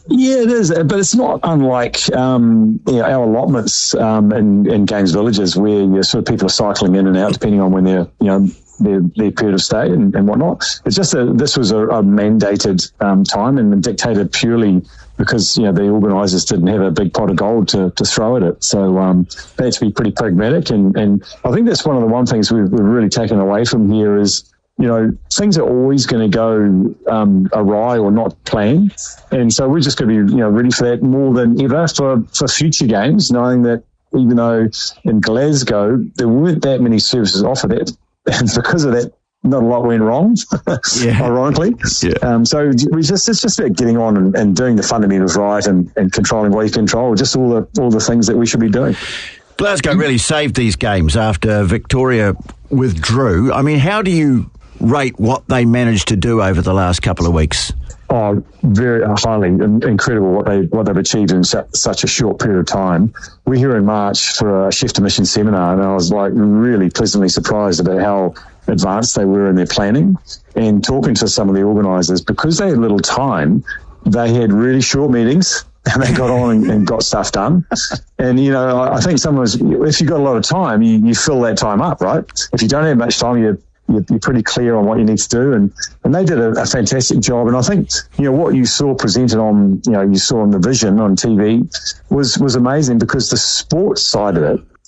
Yeah, it is, but it's not unlike our allotments in Games Villages, where sort of people are cycling in and out depending on when their period of stay and whatnot. It's just that this was a mandated time and dictated purely because the organisers didn't have a big pot of gold to throw at it. So they had to be pretty pragmatic, and I think that's one things we've really taken away from here is, things are always going to go awry or not planned. And so we're just going to be, ready for that more than ever for future games, knowing that even though in Glasgow there weren't that many services offered it, and because of that, not a lot went wrong, ironically. Yeah. So it's just about getting on and doing the fundamentals right and controlling what you control, just all the things that we should be doing. Glasgow really saved these games after Victoria withdrew. I mean, how do you rate what they managed to do over the last couple of weeks? Oh, very highly incredible what they've achieved in such a short period of time. We're here in March for a Chef to Mission seminar, and I was really pleasantly surprised about how advanced they were in their planning. And talking to some of the organisers, because they had little time, they had really short meetings and they got on and got stuff done. And, I think sometimes if you've got a lot of time, you fill that time up, right? If you don't have much time, you're pretty clear on what you need to do, and they did a fantastic job. And I think what you saw presented on you saw on the Vision on TV was amazing, because the sports side of it